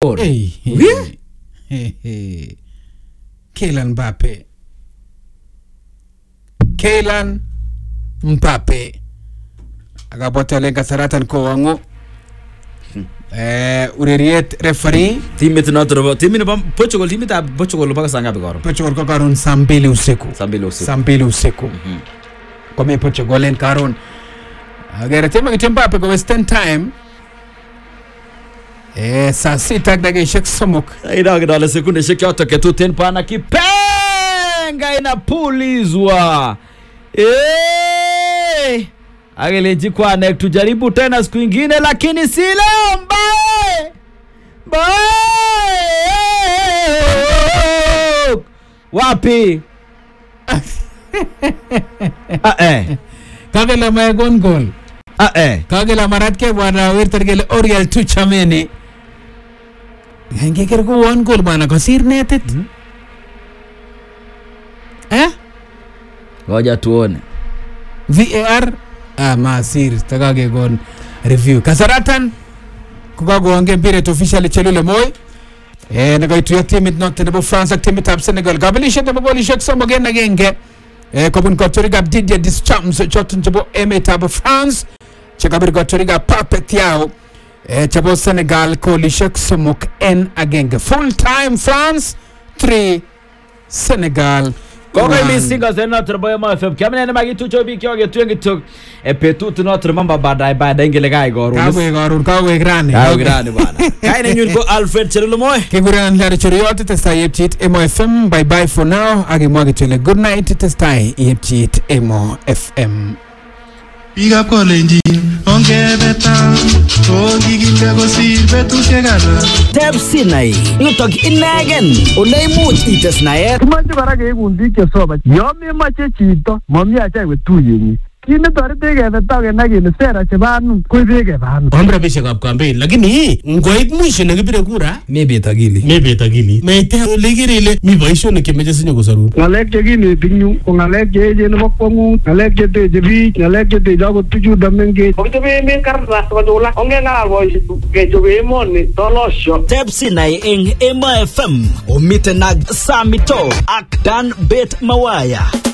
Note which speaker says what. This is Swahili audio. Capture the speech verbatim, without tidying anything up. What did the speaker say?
Speaker 1: Hey, hey, hey, hey. Kylian Mbappe. Kylian Mbappe. Agapotele kasaratan ko wango. Eh, ureriet referee.
Speaker 2: Timit noto timit ba Portugal timit ab Portugal ba kasanga bigoro.
Speaker 1: Portugal ko karon sambili usiku.
Speaker 2: Sambili usiku.
Speaker 1: Sambili usiku. Mhm. Kome Portugal en karon. Agera tema Mbappe ko Western time. Eh, saa sita dakika somok.
Speaker 2: Ida gidala sekunde sheki atoke tu ten pana kipenga inapulizwa. Eh! Ageleji kwa nek tujaribu tena siku nyingine lakini si leo mbae. Mbae. Wapi? Ah eh.
Speaker 1: Kagela maegon goal.
Speaker 2: Ah eh.
Speaker 1: Kagela marat ke wana wirtergele Oriel Tuchameni. Ngeke ko one goal bana ko sir netet. Mm -hmm. Eh?
Speaker 2: Ngoja tuone.
Speaker 1: V A R ah masir takage gon review. Kasaratan kugago ange mpire to officially chelule moy. Eh nagaitu ya team not nebo France ak team tab Senegal. Gabilisha de boli shek so mogen nagenge. Eh kobun ko toriga Didier Deschamps chotun chebo emetab France. Chakabir ko toriga perfect yao. Eh chabo Senegal ko lishek somok en agenge. Full time France three Senegal.
Speaker 2: Koga ili singa zena turboya ma F M. Kamene na magitu chobi kyoge tuengi tuk. E petu tuno turmamba badai badai ngele gai goru.
Speaker 1: Kawe goru kawe grani.
Speaker 2: Kawe grani bana. Kaine nyun ko Alfred Cherulomoy.
Speaker 1: Keguran lari choriyote testa yepchit Emo F M. Bye bye for now. Age mwagi chile good night testa yepchit Emo F M.
Speaker 3: Big up Kolenjin, onge beta, ongi gilego si betu shegara.
Speaker 4: Tepsi nai, nutok inegen, olay much ites nae.
Speaker 5: Kumanchi baraka ekundi ke soba. Yomi mache chito, mami acha wetuyenyi. Kine torite beta ke nagene sera chebanu, kuibeke banu.
Speaker 6: Ombre bishe kwa kambi, lakini ngoit mwisho nakipire kura,
Speaker 2: maybe etagili.
Speaker 6: Maybe etagili. Meite olegirile mi boisho nekemeje sinyo kusaru.
Speaker 5: Ngalek chekini tinyu, ko ngalek cheje nebo kwangu, ngalek cheteje biik, ngalek cheteje akot tuchu damenge.
Speaker 7: Okichobe emet kartas kochula, onge ngalal boishitu, kechobe emoni tolosho.
Speaker 4: Tepsi nai eng Emo F M, omite nag Samito ak Dan Bet Mawaya.